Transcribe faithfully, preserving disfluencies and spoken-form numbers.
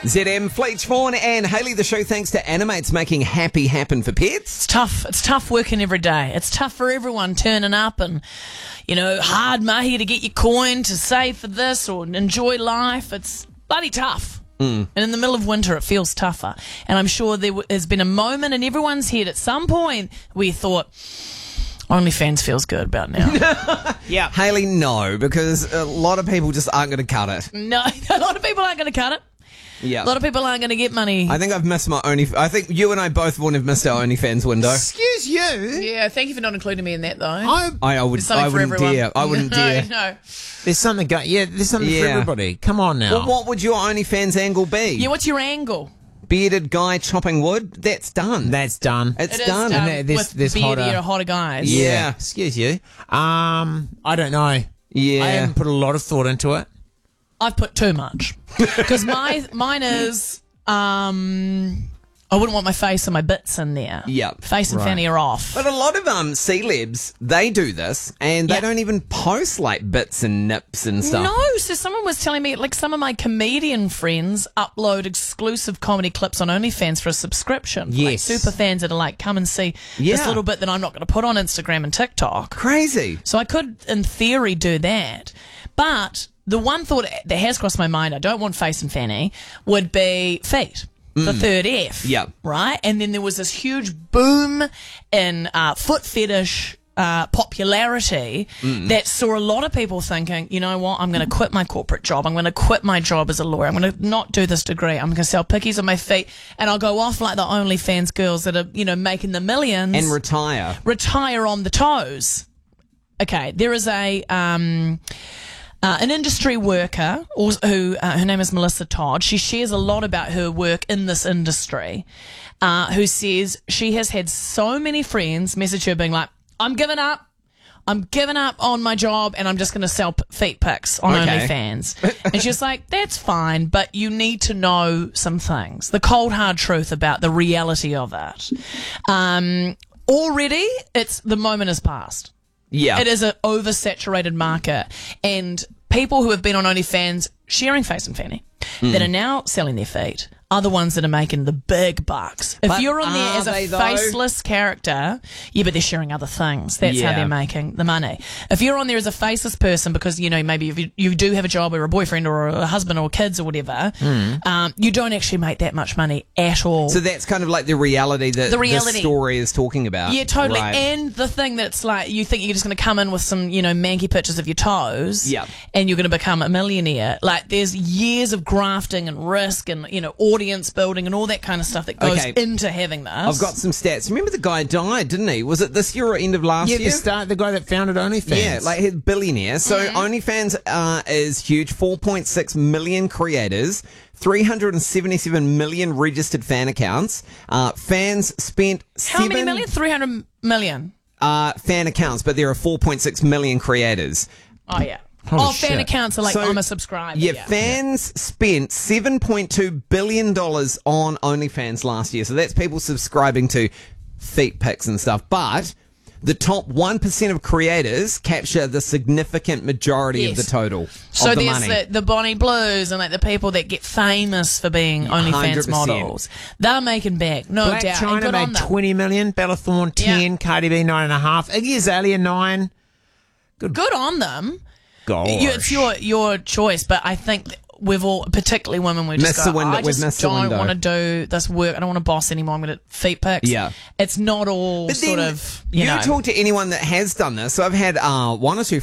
Z M, Fleach Fawn and Hayley, the show thanks to Animates making happy happen for pets. It's tough. It's tough working every day. It's tough for everyone turning up and, you know, hard mahi to get your coin to save for this or enjoy life. It's bloody tough. Mm. And in the middle of winter, it feels tougher. And I'm sure there w- has been a moment in everyone's head at some point where you thought, OnlyFans feels good about now. Yeah. Hayley, no, because a lot of people just aren't going to cut it. No, a lot of people aren't going to cut it. Yeah. A lot of people aren't going to get money. I think I've missed my Only. I think you and I both wouldn't have missed our OnlyFans window. Excuse you. Yeah, thank you for not including me in that, though. I, I, I would. There's something I for wouldn't everyone. dare. I wouldn't no, dare. No. there's something go- Yeah, there's something for Yeah. everybody. Come on now. Well, what would your OnlyFans angle be? Yeah, what's your angle? Bearded guy chopping wood? That's done. That's done. It's It is done. done And there's- with there's beardier, hotter- hotter guys. Yeah. Excuse you. Um, I don't know. Yeah. I haven't put a lot of thought into it. I've put too much. Because my mine is, um, I wouldn't want my face and my bits in there. Yep. Face and Right. fanny are off. But a lot of um celebs, they do this, and they Yeah. don't even post like bits and nips and stuff. No, so someone was telling me, like, some of my comedian friends upload exclusive comedy clips on OnlyFans for a subscription. Like Yes. super fans that are like, come and see Yeah. this little bit that I'm not going to put on Instagram and TikTok. Crazy. So I could, in theory, do that. But the one thought that has crossed my mind, I don't want face and fanny, would be feet. The third F. Yep. Right? And then there was this huge boom in uh, foot fetish uh, popularity that saw a lot of people thinking, you know what, I'm going to quit my corporate job. I'm going to quit my job as a lawyer. I'm going to not do this degree. I'm going to sell pickies on my feet and I'll go off like the OnlyFans girls that are, you know, making the millions. And retire. retire on the toes. Okay, there is a um, uh, an industry worker or, who uh, her name is Melissa Todd. She shares a lot about her work in this industry. Uh, who says she has had so many friends message her being like, "I'm giving up. I'm giving up on my job and I'm just going to sell p- feet pics on Okay. OnlyFans." And she's like, that's fine, but you need to know some things. The cold, hard truth about the reality of it. Um, already, it's the moment has passed. Yeah. It is an oversaturated market. And people who have been on OnlyFans sharing face and fanny that are now selling their feet are the ones that are making the big bucks. If But you're on there are as they, a though? faceless character, yeah, but they're sharing other things. That's Yeah. how they're making the money. If you're on there as a faceless person because, you know, maybe if you, you do have a job or a boyfriend or a husband or kids or whatever, um, you don't actually make that much money at all. So that's kind of like the reality that The reality. this story is talking about. Yeah, totally. Right. And the thing that's like, you think you're just going to come in with some, you know, manky pictures of your toes. Yep. And you're going to become a millionaire. Like, there's years of grafting and risk and, you know, audience building and all that kind of stuff that goes Okay. into having this. I've got some stats. Remember the guy died, didn't he? Was it this year or end of last Yeah, year? the start, the guy that founded OnlyFans. Yeah, like he's a billionaire. So Mm-hmm. OnlyFans uh, is huge. four point six million creators, three hundred seventy-seven million registered fan accounts. Uh, fans spent How seven many million? three hundred million. Uh, fan accounts, but there are four point six million creators. Oh, yeah. Holy oh, fan shit. accounts are like, So, I'm a subscriber. Yeah, Yeah. fans spent seven point two billion dollars on OnlyFans last year. So that's people subscribing to feet pics and stuff. But the top one percent of creators capture the significant majority Yes. of the total So of the there's money. the, the Bonnie Blues and like the people that get famous for being one hundred OnlyFans percent. models. They're making back, no Black doubt. And China good on made them. twenty million, Bella Thorne ten, Yeah. Cardi B nine and a half, Iggy Azalea nine. Good on them. Gosh. You, it's your your choice, but I think that we've all, particularly women, we just Missed go, the window- I we've just missed the don't window." want to do this work. I don't want to boss anymore. I'm going to feet pics. Yeah. It's not all But sort then of, you, you know. talk to anyone that has done this. So I've had uh, one or two